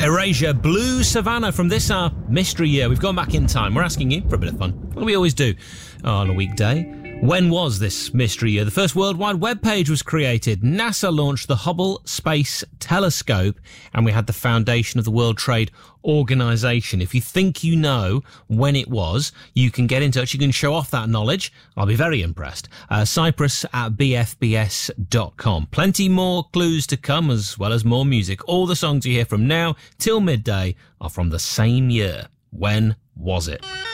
Erasure, Blue Savannah from this our mystery year. We've gone back in time. We're asking you for a bit of fun. Well, we always do on a weekday. When was this mystery year? The first World Wide Web page was created. NASA launched the Hubble Space Telescope, and we had the foundation of the World Trade Organization. If you think you know when it was, you can get in touch. You can show off that knowledge. I'll be very impressed. Cyprus@bfbs.com. Plenty more clues to come, as well as more music. All the songs you hear from now till midday are from the same year. When was it?